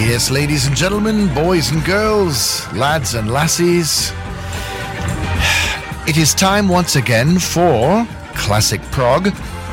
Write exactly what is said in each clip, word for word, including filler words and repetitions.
yes, ladies and gentlemen, boys and girls, lads and lassies, it is time once again for Classic Prog.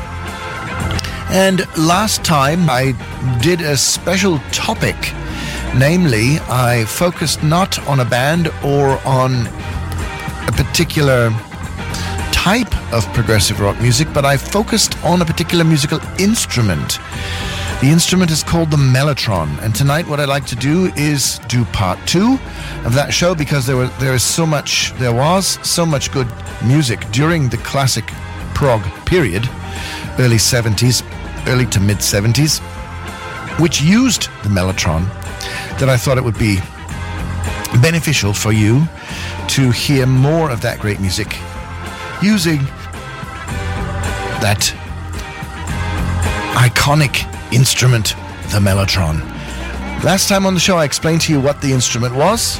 And last time I did a special topic, namely I focused not on a band or on a particular type of progressive rock music, but I focused on a particular musical instrument. The instrument is called the mellotron, and tonight what I'd like to do is do part two of that show, because there was there is so much there was so much good music during the classic prog period, early seventies, early to mid seventies, which used the mellotron, that I thought it would be beneficial for you to hear more of that great music using that iconic instrument, the mellotron. Last time on the show I explained to you what the instrument was,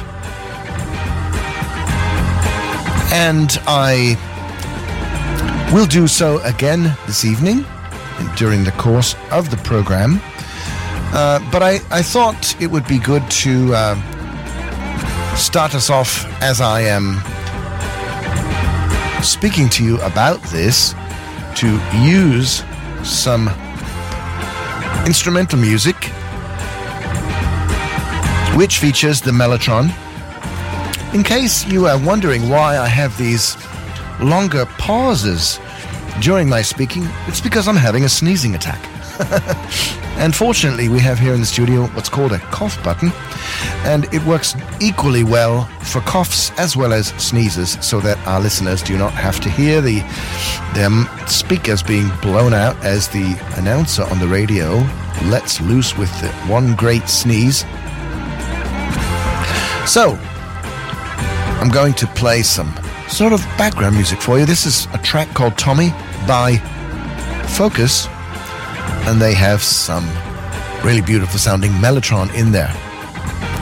and I will do so again this evening during the course of the program. Uh, but I, I thought it would be good to uh, start us off as I am speaking to you about this, to use some instrumental music which features the mellotron. In case you are wondering why I have these longer pauses during my speaking, it's because I'm having a sneezing attack. And fortunately we have here in the studio what's called a cough button, and it works equally well for coughs as well as sneezes, so that our listeners do not have to hear the them speakers being blown out as the announcer on the radio lets loose with the one great sneeze. So I'm going to play some sort of background music for you. This is a track called Tommy by Focus, and they have some really beautiful sounding mellotron in there.